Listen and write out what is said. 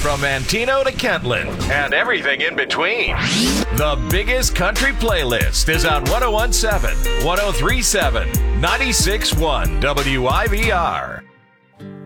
from Antino to Kentland and everything in between. The biggest country playlist is on 1017, 1037, 96.1 WIVR.